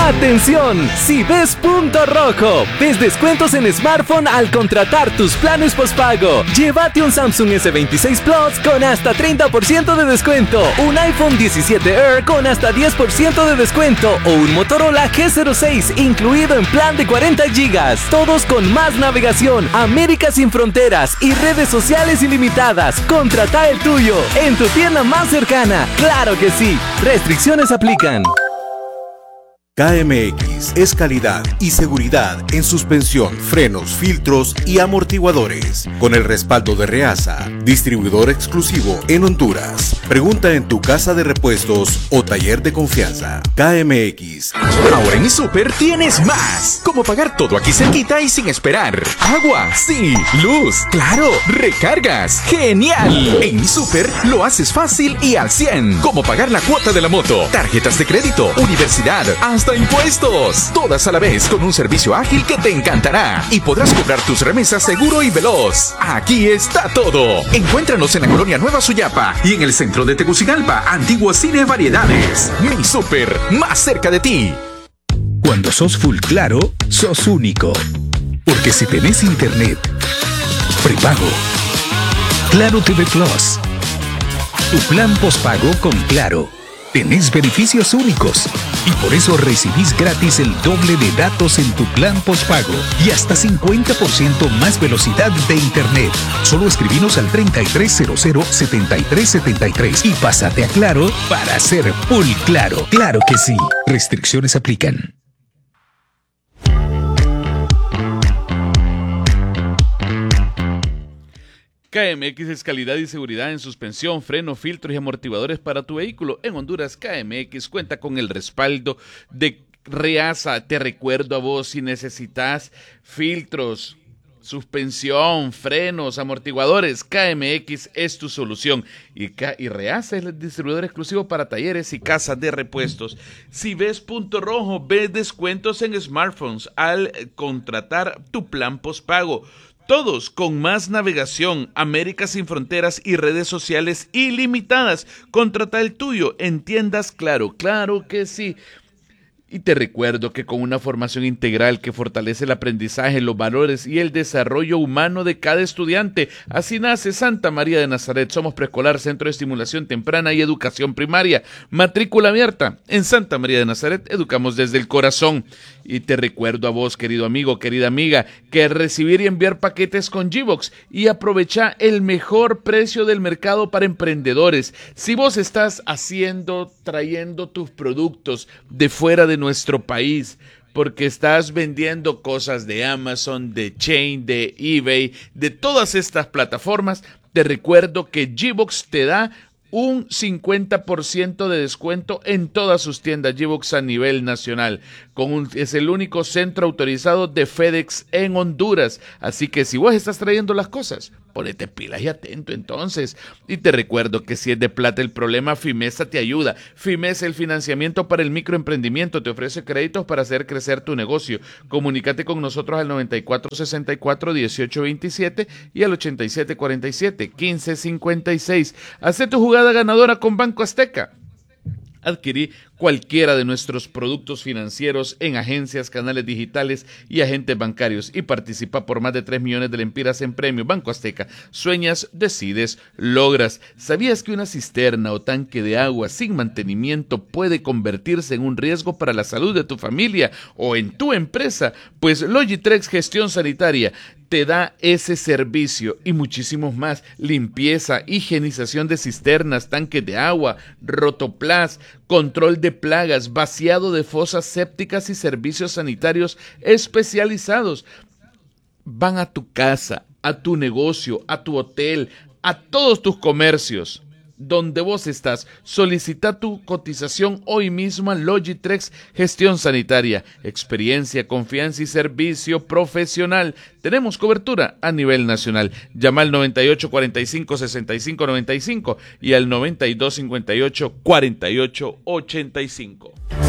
¡Atención! Si ves punto rojo, ves descuentos en smartphone al contratar tus planes postpago. Llévate un Samsung S26 Plus con hasta 30% de descuento, un iPhone 17 Air con hasta 10% de descuento o un Motorola G06 incluido en plan de 40 GB. Todos con más navegación, América sin fronteras y redes sociales ilimitadas. Contrata el tuyo en tu tienda más cercana. ¡Claro que sí! Restricciones aplican. KMX es calidad y seguridad en suspensión, frenos, filtros y amortiguadores. Con el respaldo de Reasa, distribuidor exclusivo en Honduras. Pregunta en tu casa de repuestos o taller de confianza. KMX. Ahora en mi súper tienes más. Como pagar todo aquí cerquita y sin esperar. Agua, sí. Luz, claro. Recargas, genial. En mi súper lo haces fácil y al 100. Como pagar la cuota de la moto, tarjetas de crédito, universidad, hasta impuestos. Todas a la vez con un servicio ágil que te encantará. Y podrás cobrar tus remesas seguro y veloz. Aquí está todo. Encuéntranos en la colonia Nueva Suyapa y en el centro de Tegucigalpa, Antiguo Cine Variedades. Mi súper, más cerca de ti. Cuando sos full Claro, sos único. Porque si tenés internet prepago, Claro TV Plus, tu plan postpago con Claro, tenés beneficios únicos y por eso recibís gratis el doble de datos en tu plan postpago y hasta 50% más velocidad de internet. Solo escribinos al 3300-7373 y pásate a Claro para ser full Claro. Claro que sí. Restricciones aplican. KMX es calidad y seguridad en suspensión, freno, filtros y amortiguadores para tu vehículo. En Honduras, KMX cuenta con el respaldo de Reasa. Te recuerdo a vos, si necesitas filtros, suspensión, frenos, amortiguadores, KMX es tu solución. Y Reasa es el distribuidor exclusivo para talleres y casas de repuestos. Si ves punto rojo, ves descuentos en smartphones al contratar tu plan postpago. Todos con más navegación, América sin fronteras y redes sociales ilimitadas. Contrata el tuyo en tiendas Claro, claro que sí. Y te recuerdo que con una formación integral que fortalece el aprendizaje, los valores y el desarrollo humano de cada estudiante, así nace Santa María de Nazaret. Somos preescolar, centro de estimulación temprana y educación primaria. Matrícula abierta. En Santa María de Nazaret educamos desde el corazón. Y te recuerdo a vos, querido amigo, querida amiga, que recibir y enviar paquetes con GBox y aprovecha el mejor precio del mercado para emprendedores. Si vos estás trayendo tus productos de fuera de nuestro país, porque estás vendiendo cosas de Amazon, de Chain, de eBay, de todas estas plataformas, te recuerdo que GBox te da un 50% de descuento en todas sus tiendas GBox a nivel nacional. Es el único centro autorizado de FedEx en Honduras. Así que si vos estás trayendo las cosas, ponete pilas y atento entonces. Y te recuerdo que si es de plata el problema, Fimesa te ayuda. Fimesa, el financiamiento para el microemprendimiento, te ofrece créditos para hacer crecer tu negocio. Comunícate con nosotros al 9464-1827 y al 8747-1556. Haz tu jugada ganadora con Banco Azteca. Adquirí cualquiera de nuestros productos financieros en agencias, canales digitales y agentes bancarios y participa por más de 3 millones de lempiras en premio. Banco Azteca. Sueñas, decides, logras. ¿Sabías que una cisterna o tanque de agua sin mantenimiento puede convertirse en un riesgo para la salud de tu familia o en tu empresa? Pues Logitrex Gestión Sanitaria te da ese servicio y muchísimos más. Limpieza, higienización de cisternas, tanques de agua, rotoplas, control de plagas, vaciado de fosas sépticas y servicios sanitarios especializados. Van a tu casa, a tu negocio, a tu hotel, a todos tus comercios. Donde vos estás, solicita tu cotización hoy mismo a Logitrex Gestión Sanitaria. Experiencia, confianza y servicio profesional. Tenemos cobertura a nivel nacional. Llama al 9845-6595 y al 9258-4885.